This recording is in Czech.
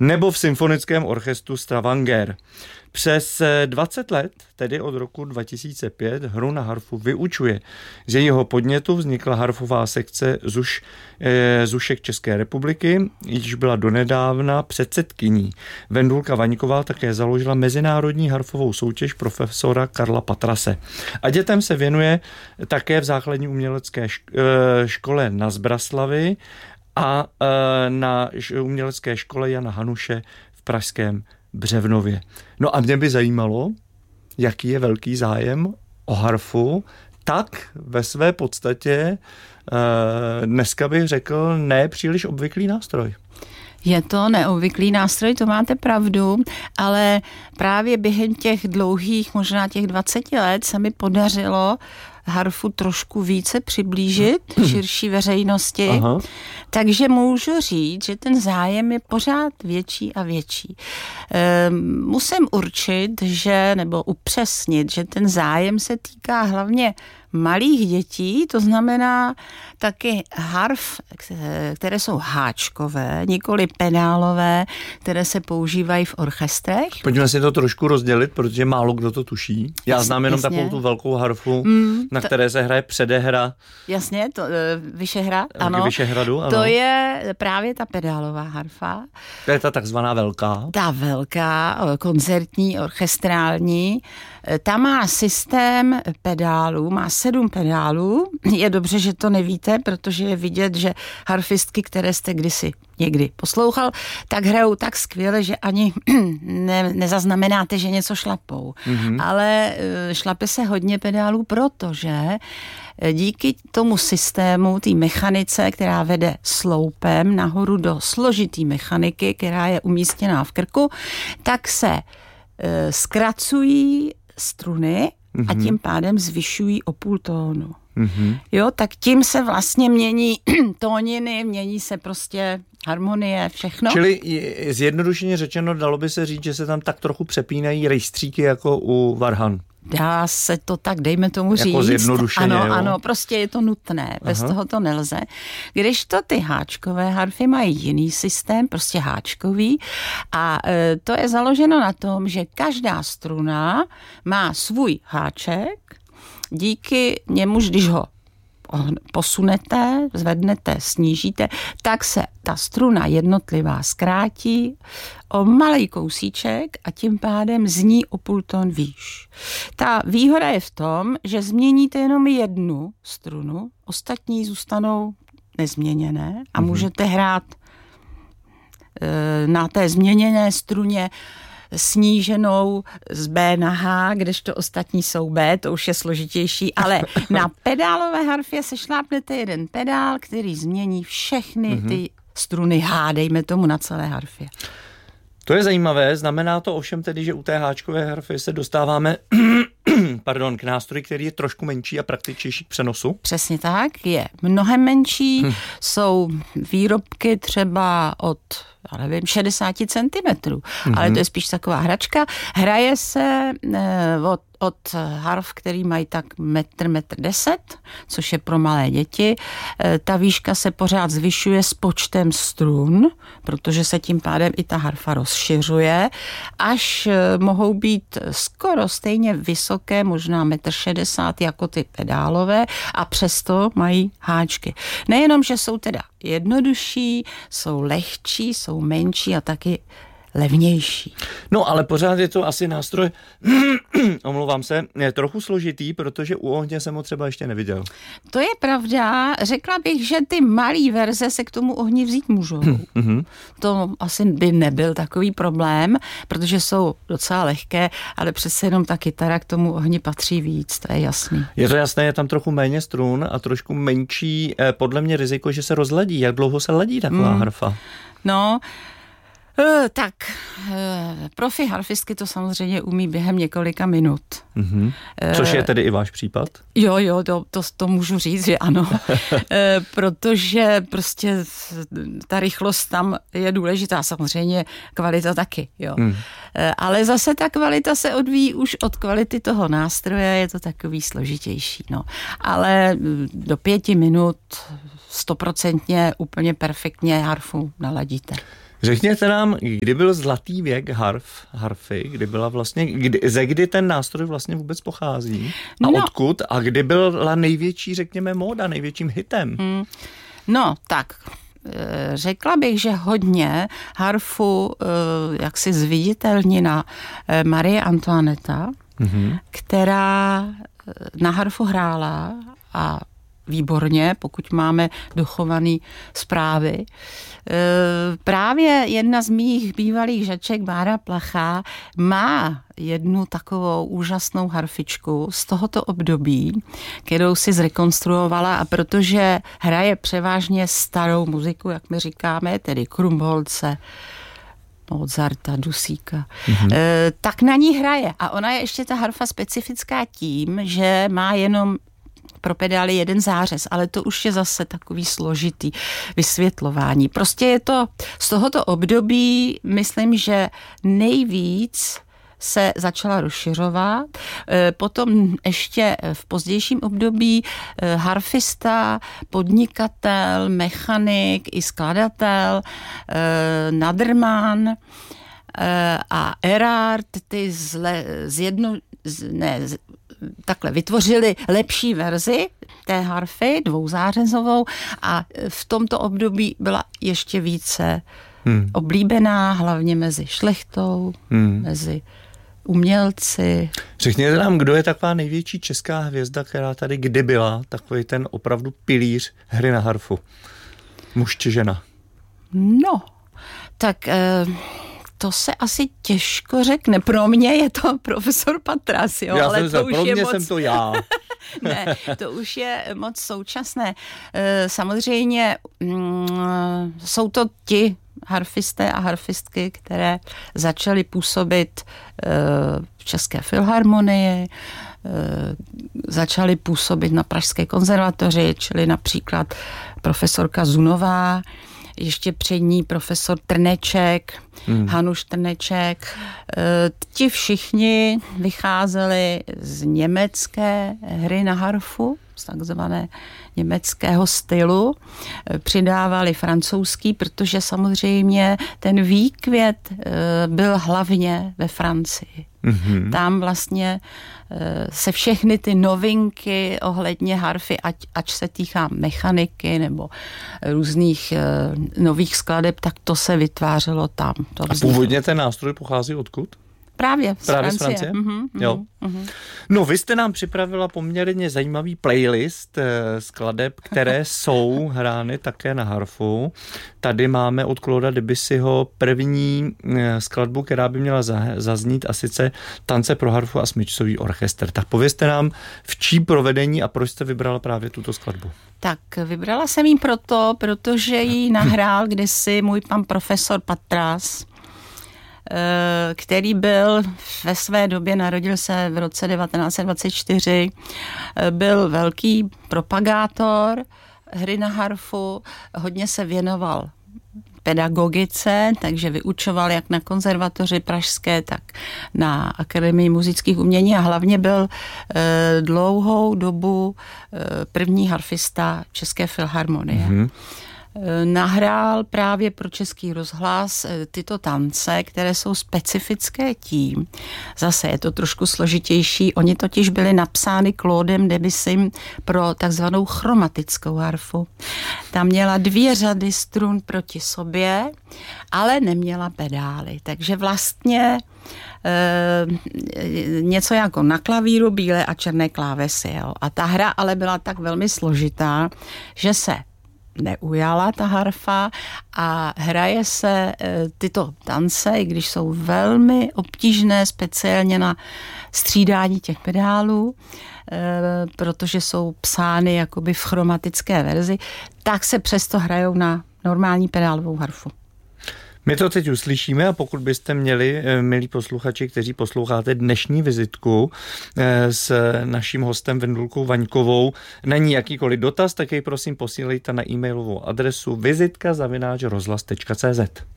nebo v symfonickém orchestru Stavanger. Přes 20 let, tedy od roku 2005, hru na harfu vyučuje. Z jejího podnětu vznikla harfová sekce Zušek České republiky, již byla donedávna předsedkyní. Vendulka Vaňková také založila mezinárodní harfovou soutěž profesora Karla Patrase. A dětem se věnuje také v základní umělecké škole na Zbraslavi a na umělecké škole Jana Hanuše v pražském Břevnově. No a mě by zajímalo, jaký je velký zájem o harfu, tak ve své podstatě dneska bych řekl ne příliš obvyklý nástroj. Je to neobvyklý nástroj, to máte pravdu, ale právě během těch dlouhých, možná těch 20 let se mi podařilo harfu trošku více přiblížit širší veřejnosti. Aha. Takže můžu říct, že ten zájem je pořád větší a větší. Musím určit, nebo upřesnit, že ten zájem se týká hlavně malých dětí, to znamená taky harf, které jsou háčkové, nikoli pedálové, které se používají v orchestrech. Pojďme si to trošku rozdělit, protože málo kdo to tuší. Já znám jenom takovou tu velkou harfu, na které se hraje předehra. Jasně, to Vyšehra, ano. Vyšehradu, ano. To je právě ta pedálová harfa. To je ta takzvaná velká. Ta velká, koncertní, orchestrální. Ta má systém pedálů, má 7 pedálů. Je dobře, že to nevíte, protože je vidět, že harfistky, které jste kdysi někdy poslouchal, tak hrajou tak skvěle, že ani nezaznamenáte, že něco šlapou. Mm-hmm. Ale šlape se hodně pedálů, protože díky tomu systému, té mechanice, která vede sloupem nahoru do složitý mechaniky, která je umístěná v krku, tak se zkracují struny a tím pádem zvyšují o půl tónu. Mm-hmm. Jo, tak tím se vlastně mění tóniny, mění se prostě harmonie, všechno. Čili zjednodušeně řečeno, dalo by se říct, že se tam tak trochu přepínají rejstříky jako u varhan. Dá se to tak, dejme tomu říct. Jako zjednodušeně, ano, prostě je to nutné, bez toho to nelze. Kdežto ty háčkové harfy mají jiný systém, prostě háčkový, a to je založeno na tom, že každá struna má svůj háček, díky němuž, když ho posunete, zvednete, snížíte, tak se ta struna jednotlivá zkrátí o malý kousíček a tím pádem zní o půl tón výš. Ta výhoda je v tom, že změníte jenom jednu strunu, ostatní zůstanou nezměněné a můžete hrát na té změněné struně sníženou z B na H, kdežto ostatní jsou B, to už je složitější, ale na pedálové harfě se šlápnete jeden pedál, který změní všechny ty struny H, dejme tomu na celé harfě. To je zajímavé, znamená to ovšem tedy, že u té háčkové harfy se dostáváme k nástroji, který je trošku menší a praktičtější k přenosu. Přesně tak, je mnohem menší, jsou výrobky třeba od 60 cm, ale to je spíš taková hračka. Hraje se od harf, který mají tak 1,10 m, což je pro malé děti. Ta výška se pořád zvyšuje s počtem strun, protože se tím pádem i ta harfa rozšiřuje, až mohou být skoro stejně vysoké, možná 1,60 m jako ty pedálové, a přesto mají háčky. Nejenom, že jsou teda jednodušší, jsou lehčí, jsou menší a taky levnější. No, ale pořád je to asi nástroj, omlouvám se, je trochu složitý, protože u ohně jsem ho třeba ještě neviděl. To je pravda. Řekla bych, že ty malý verze se k tomu ohni vzít můžou. To asi by nebyl takový problém, protože jsou docela lehké, ale přece jenom ta kytara k tomu ohni patří víc, to je jasný. Je to jasné, je tam trochu méně strun a trošku menší, podle mě riziko, že se rozladí. Jak dlouho se ladí taková harfa? No, tak profi harfistky to samozřejmě umí během několika minut. Což je tedy i váš případ? Jo, to můžu říct, že ano. Protože prostě ta rychlost tam je důležitá, samozřejmě kvalita taky. Jo. Ale zase ta kvalita se odvíjí už od kvality toho nástroje, je to takový složitější. No. Ale do 5 minut 100% úplně perfektně harfu naladíte. Řekněte nám, kdy byl zlatý věk harfy, kdy byla vlastně, ze kdy ten nástroj vlastně vůbec pochází a odkud a kdy byla největší, řekněme, móda, největším hitem? No, tak řekla bych, že hodně harfu jaksi zviditelnila Marie Antoinetta, která na harfu hrála a výborně, pokud máme dochované zprávy. Právě jedna z mých bývalých žaček, Bára Plachá, má jednu takovou úžasnou harfičku z tohoto období, kterou si zrekonstruovala, a protože hraje převážně starou muziku, jak my říkáme, tedy Krumholce, Mozarta, Dusíka, tak na ní hraje. A ona je ještě ta harfa specifická tím, že má jenom pro pedály jeden zářez, ale to už je zase takový složitý vysvětlování. Prostě je to z tohoto období, myslím, že nejvíc se začala rozšiřovat. Potom ještě v pozdějším období harfista, podnikatel, mechanik i skladatel, Naderman a Erard, ty takhle vytvořili lepší verzi té harfy, dvouzářezovou, a v tomto období byla ještě více oblíbená, hlavně mezi šlechtou, mezi umělci. Řekněte nám, kdo je taková největší česká hvězda, která tady kdy byla, takový ten opravdu pilíř hry na harfu? Muž či žena? No, tak to se asi těžko řekne. Pro mě je to profesor Patras, jo, já ale jsem to už pro je mě moc... jsem to já. Ne, to už je moc současné. Samozřejmě jsou to ti harfisté a harfistky, které začaly působit v České filharmonii, začaly působit na Pražské konzervatoři, čili například profesorka Zunová, ještě před ní profesor Trneček, Hanuš Trneček. Ti všichni vycházeli z německé hry na harfu, z takzvané německého stylu, přidávali francouzský, protože samozřejmě ten výkvět byl hlavně ve Francii. Tam vlastně se všechny ty novinky ohledně harfy, ať se týká mechaniky nebo různých nových skladeb, tak to se vytvářelo tam. A původně ten nástroj pochází odkud? Právě z Francie. Jo. No, vy jste nám připravila poměrně zajímavý playlist skladeb, které jsou hrány také na harfu. Tady máme od Clauda Debussyho první skladbu, která by měla zaznít, a sice Tance pro harfu a smyčcový orchestr. Tak povězte nám, v čí provedení a proč jste vybrala právě tuto skladbu? Tak vybrala jsem ji protože ji nahrál kdysi můj pan profesor Patras, který byl ve své době, narodil se v roce 1924, byl velký propagátor hry na harfu, hodně se věnoval pedagogice, takže vyučoval jak na konzervatoři pražské, tak na Akademii muzických umění a hlavně byl dlouhou dobu první harfista České filharmonie. Nahrál právě pro Český rozhlas tyto tance, které jsou specifické tím. Zase je to trošku složitější. Oni totiž byli napsány Claudem Debussym pro takzvanou chromatickou harfu. Tam měla 2 řady strun proti sobě, ale neměla pedály. Takže vlastně něco jako na klavíru bílé a černé klávesy. Jo. A ta hra ale byla tak velmi složitá, že se neujala ta harfa a hraje se tyto tance, i když jsou velmi obtížné, speciálně na střídání těch pedálů, protože jsou psány jakoby v chromatické verzi, tak se přesto hrajou na normální pedálovou harfu. My to teď uslyšíme a pokud byste měli, milí posluchači, kteří posloucháte dnešní vizitku s naším hostem Vendulkou Vaňkovou, na ní jakýkoliv dotaz, tak jej prosím posílejte na e-mailovou adresu vizitka@rozhlas.cz.